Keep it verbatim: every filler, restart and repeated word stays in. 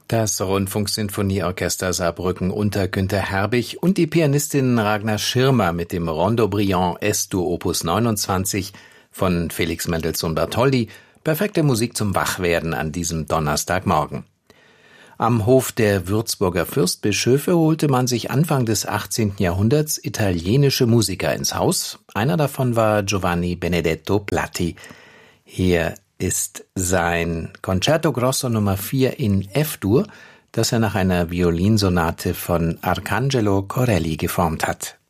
Das Rundfunksinfonieorchester Saarbrücken unter Günter Herbig und die Pianistin Ragnar Schirmer mit dem Rondo Brillant Es-Dur Opus neunundzwanzig von Felix Mendelssohn Bartholdy. Perfekte Musik zum Wachwerden an diesem Donnerstagmorgen. Am Hof der Würzburger Fürstbischöfe holte man sich Anfang des achtzehnten Jahrhunderts italienische Musiker ins Haus. Einer davon war Giovanni Benedetto Platti. Hier ist sein Concerto Grosso Nummer vier in F-Dur, das er nach einer Violinsonate von Arcangelo Corelli geformt hat.